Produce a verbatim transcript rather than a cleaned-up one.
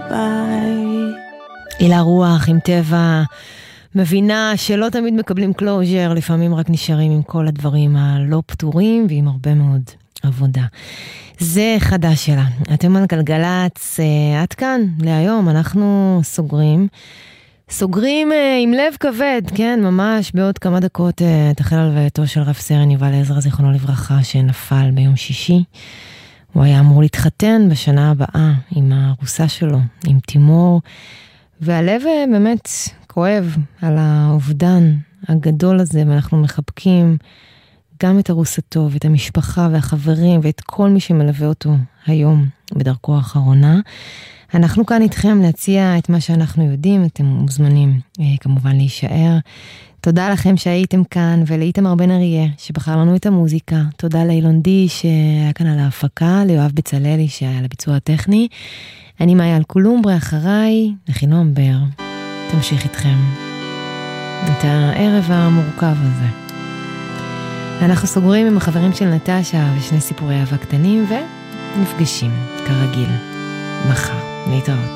ביי. אילה רוח עם טבע, מבינה שלא תמיד מקבלים קלוז'ר, לפעמים רק נשארים עם כל הדברים הלא פתורים ועם הרבה מאוד עבודה. זה חדש שלה. אתם על גלגלץ, עד כאן להיום, אנחנו סוגרים. סוגרים עם לב כבד, כן, ממש בעוד כמה דקות תחל הלווייתו של רב סרן יובל עזרא, זיכרונו לברכה, שנפל ביום שישי. הוא היה אמור להתחתן בשנה הבאה עם הרוסה שלו, עם תימור, והלב באמת כואב על האובדן הגדול הזה, ואנחנו מחבקים גם את הרוסתו ואת המשפחה והחברים ואת כל מי שמלווה אותו היום בדרכו האחרונה. אנחנו כאן איתכם להציע את מה שאנחנו יודעים, אתם מוזמנים כמובן להישאר. תודה לכם שהייתם כאן, ולאיתמר בן אריה שבחר לנו את המוזיקה. תודה לאילון די שהיה כאן על ההפקה, ליואב בצללי שהיה על הביצוע הטכני. אני מאיה אלקולומברה, אחריי לחינום בר תמשיך איתכם את הערב המורכב הזה. אנחנו סוגרים עם החברים של נטשה ושני סיפורי אהבה קטנים, ונפגשים כרגיל מחר. להתראות.